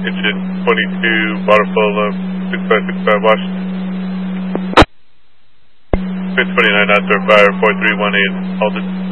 Kitchen 22, Waterfall, 6565 Washington. 629 outdoor fire, 4318, Alden.